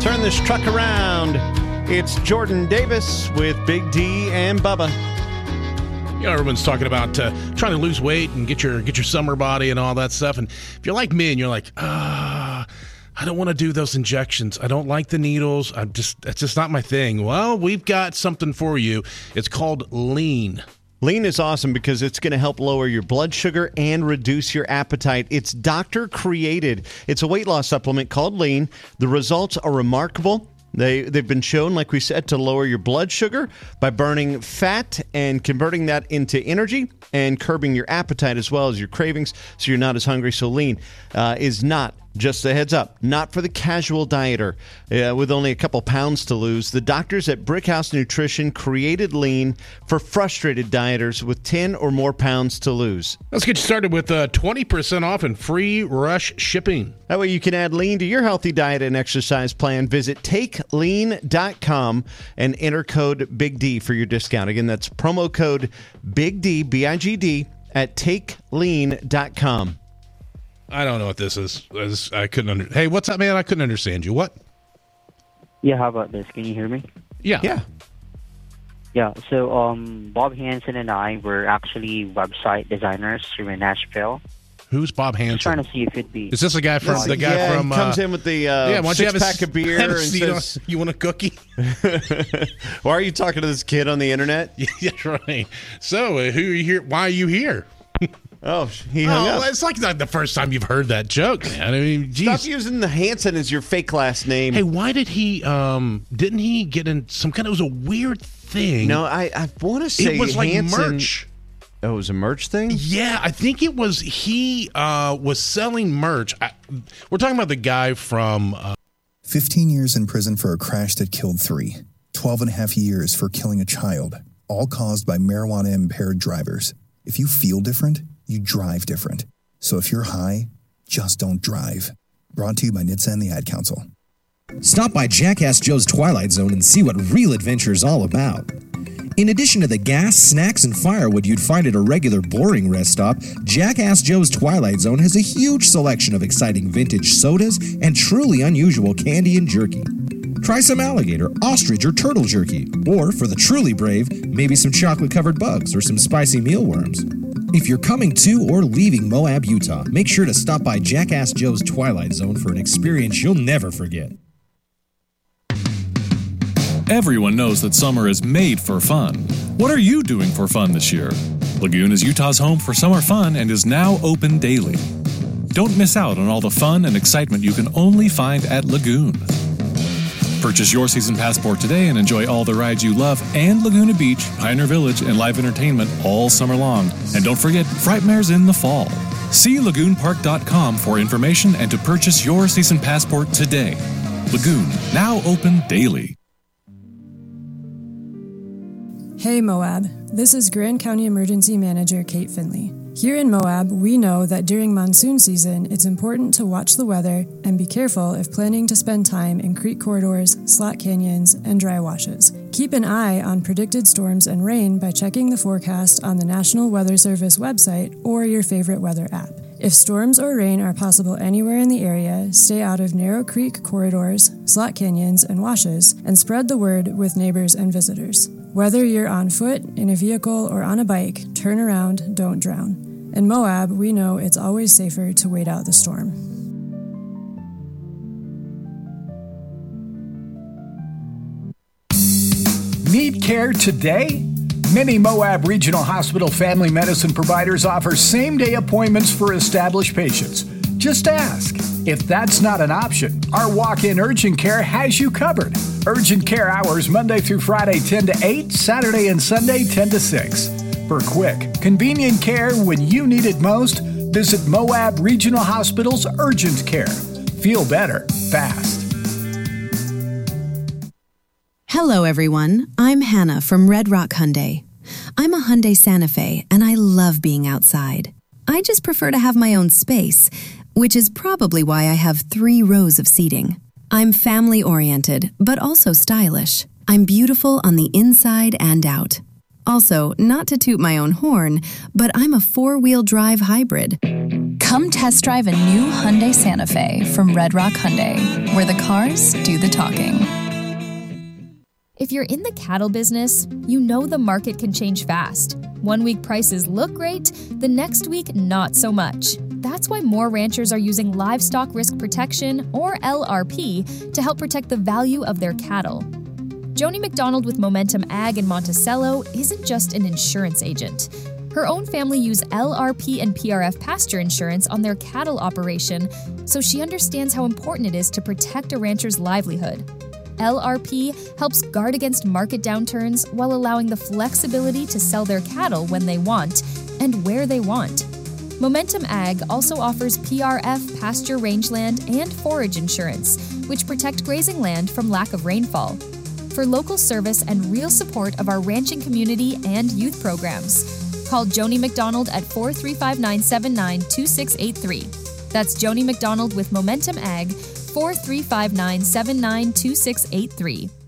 Turn this truck around. It's Jordan Davis with Big D and Bubba. You know, everyone's talking about trying to lose weight and get your summer body and all that stuff. And if you're like me and you're like, I don't want to do those injections. I don't like the needles. It's just not my thing. Well, we've got something for you. It's called Lean. Lean is awesome because it's going to help lower your blood sugar and reduce your appetite. It's doctor created. It's a weight loss supplement called Lean. The results are remarkable. They've been shown, like we said, to lower your blood sugar by burning fat and converting that into energy and curbing your appetite as well as your cravings so you're not as hungry. So Lean is not, just a heads up, not for the casual dieter with only a couple pounds to lose. The doctors at Brickhouse Nutrition created Lean for frustrated dieters with 10 or more pounds to lose. Let's get you started with 20% off and free rush shipping. That way you can add Lean to your healthy diet and exercise plan. Visit takelean.com and enter code Big D for your discount. Again, that's promo code Big D, B-I-G-D, at takelean.com. I don't know what this is. I couldn't Hey, what's up, man? I couldn't understand you. What? Yeah, how about this? Can you hear me? Yeah. Yeah, so Bob Hansen and I were actually website designers here in Nashville. Who's Bob Hansen? Just trying to see if it'd be... Is this the guy from... He comes in with the six-pack of beer and says... You want a cookie? Why are you talking to this kid on the internet? Yeah, right. So, who are you here? Why are you here? Oh, he hung up. It's like not the first time you've heard that joke, man. I mean, geez. Stop using the Hansen as your fake last name. Hey, why did he, didn't he get in some kind of, it was a weird thing. No, I want to say it was like Hansen, merch. Oh, it was a merch thing? Yeah, I think it was, he was selling merch. We're talking about the guy from... 15 years in prison for a crash that killed 3. 12 and a half years for killing a child, all caused by marijuana-impaired drivers. If you feel different, you drive different. So if you're high, just don't drive. Brought to you by NHTSA and the Ad Council. Stop by Jackass Joe's Twilight Zone and see what real adventure is all about. In addition to the gas, snacks, and firewood you'd find at a regular boring rest stop, Jackass Joe's Twilight Zone has a huge selection of exciting vintage sodas and truly unusual candy and jerky. Try some alligator, ostrich, or turtle jerky. Or, for the truly brave, maybe some chocolate-covered bugs or some spicy mealworms. If you're coming to or leaving Moab, Utah, make sure to stop by Jackass Joe's Twilight Zone for an experience you'll never forget. Everyone knows that summer is made for fun. What are you doing for fun this year? Lagoon is Utah's home for summer fun and is now open daily. Don't miss out on all the fun and excitement you can only find at Lagoon. Purchase your season passport today and enjoy all the rides you love and Laguna Beach, Pioneer Village, and live entertainment all summer long. And don't forget, Frightmare's in the fall. See lagoonpark.com for information and to purchase your season passport today. Lagoon, now open daily. Hey Moab, this is Grand County Emergency Manager Kate Finley. Here in Moab, we know that during monsoon season, it's important to watch the weather and be careful if planning to spend time in creek corridors, slot canyons, and dry washes. Keep an eye on predicted storms and rain by checking the forecast on the National Weather Service website or your favorite weather app. If storms or rain are possible anywhere in the area, stay out of narrow creek corridors, slot canyons, and washes, and spread the word with neighbors and visitors. Whether you're on foot, in a vehicle, or on a bike, turn around, don't drown. In Moab, we know it's always safer to wait out the storm. Need care today? Many Moab Regional Hospital family medicine providers offer same-day appointments for established patients. Just ask. If that's not an option, our walk-in urgent care has you covered. Urgent care hours Monday through Friday 10 to 8, Saturday and Sunday 10 to 6. For quick, convenient care when you need it most, visit Moab Regional Hospital's Urgent Care. Feel better, fast. Hello, everyone. I'm Hannah from Red Rock Hyundai. I'm a Hyundai Santa Fe, and I love being outside. I just prefer to have my own space, which is probably why I have 3 rows of seating. I'm family-oriented, but also stylish. I'm beautiful on the inside and out. Also, not to toot my own horn, but I'm a 4-wheel drive hybrid. Come test drive a new Hyundai Santa Fe from Red Rock Hyundai, where the cars do the talking. If you're in the cattle business, you know the market can change fast. 1 week prices look great, the next week not so much. That's why more ranchers are using Livestock Risk Protection, or LRP, to help protect the value of their cattle. Joni McDonald with Momentum Ag in Monticello isn't just an insurance agent. Her own family use LRP and PRF pasture insurance on their cattle operation, so she understands how important it is to protect a rancher's livelihood. LRP helps guard against market downturns while allowing the flexibility to sell their cattle when they want and where they want. Momentum Ag also offers PRF pasture rangeland and forage insurance, which protect grazing land from lack of rainfall. For local service and real support of our ranching community and youth programs, call Joni McDonald at 435-979-2683. That's Joni McDonald with Momentum Ag, 435-979-2683.